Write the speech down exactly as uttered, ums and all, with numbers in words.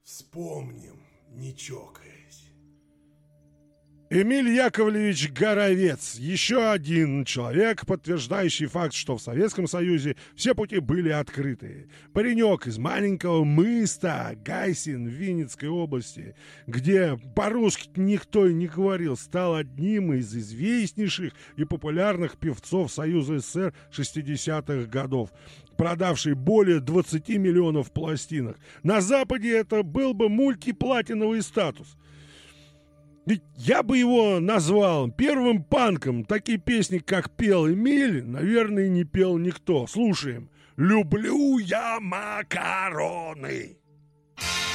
Вспомним, не чокаясь. Эмиль Яковлевич Горовец. Еще один человек, подтверждающий факт, что в Советском Союзе все пути были открыты. Паренек из маленького мыса Гайсин в Винницкой области, где по-русски никто и не говорил, стал одним из известнейших и популярных певцов Союза СССР шестидесятых годов, продавший более двадцати миллионов пластинок. На Западе это был бы мультиплатиновый статус. Ведь я бы его назвал первым панком. Такие песни, как пел Эмиль, наверное, не пел никто. Слушаем. «Люблю я макароны».